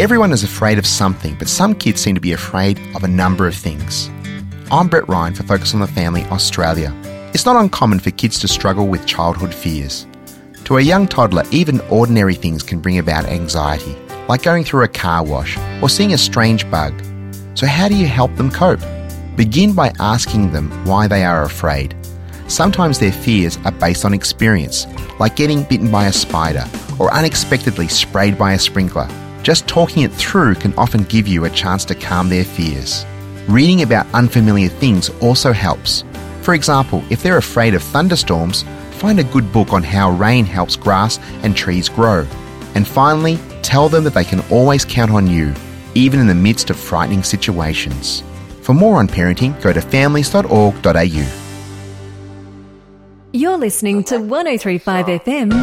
Everyone is afraid of something, but some kids seem to be afraid of a number of things. I'm Brett Ryan for Focus on the Family Australia. It's not uncommon for kids to struggle with childhood fears. To a young toddler, even ordinary things can bring about anxiety, like going through a car wash or seeing a strange bug. So how do you help them cope? Begin by asking them why they are afraid. Sometimes their fears are based on experience, like getting bitten by a spider or unexpectedly sprayed by a sprinkler. Just talking it through can often give you a chance to calm their fears. Reading about unfamiliar things also helps. For example, if they're afraid of thunderstorms, find a good book on how rain helps grass and trees grow. And finally, tell them that they can always count on you, even in the midst of frightening situations. For more on parenting, go to families.org.au. You're listening to 103.5 FM